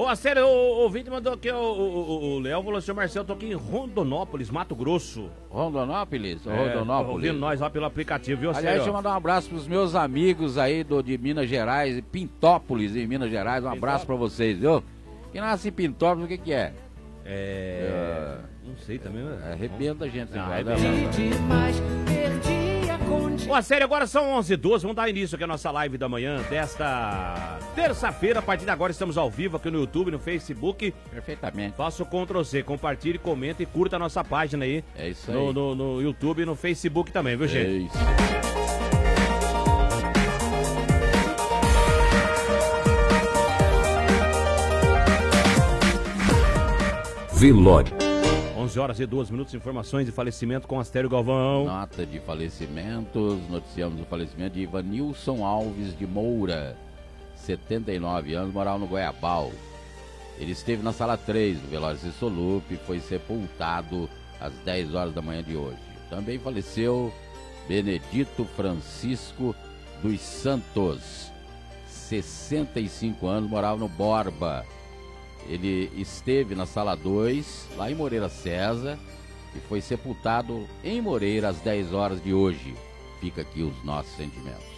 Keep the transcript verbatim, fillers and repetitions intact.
Ô, a sério, o ouvinte mandou aqui, o Léo falou assim, Marcelo, tô aqui em Rondonópolis, Mato Grosso. Rondonópolis? É, Rondonópolis. ouvindo nós lá pelo aplicativo, viu, Aliás, sério? deixa eu mandar um abraço pros meus amigos aí do, de Minas Gerais, Pintópolis, em Minas Gerais. Um abraço pra vocês, viu? Quem nasce em Pintópolis, o que que é? É... Não sei também, né? Arrebenta a gente. Ah, vai, é né? Pô, a sério, agora são onze e doze, vamos dar início aqui à nossa live da manhã desta terça-feira. A partir de agora estamos ao vivo aqui no YouTube, no Facebook. Perfeitamente. Faça o control Z, compartilhe, comenta e curta a nossa página aí. É isso aí. No, no, no YouTube e no Facebook também, viu, gente? É isso. Velório. onze horas e doze minutos, informações de falecimento com Astério Galvão. Nota de falecimentos, noticiamos o falecimento de Ivanilson Alves de Moura, setenta e nove anos, morava no Goiabal. Ele esteve na sala três do velório Solupe e foi sepultado às dez horas da manhã de hoje. Também faleceu Benedito Francisco dos Santos, sessenta e cinco anos, morava no Borba. Ele esteve na sala dois, lá em Moreira César, e foi sepultado em Moreira às dez horas de hoje. Fica aqui os nossos sentimentos.